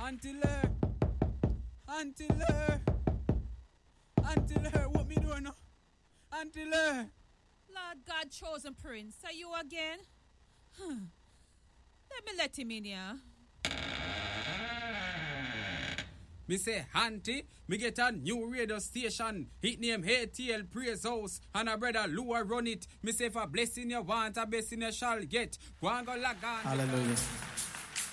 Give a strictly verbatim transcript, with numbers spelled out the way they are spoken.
Auntie Lair. Auntie Lair. Auntie Lair, what me doing now? Auntie Lair. Lord God, chosen prince, are you again? Huh. Let me let him in here. Me say, Auntie, me get a new radio station. It name A T L Praise House. And a brother Lua run it. Me say, for blessing you want, a blessing you shall get. Go and go lag on. Hallelujah.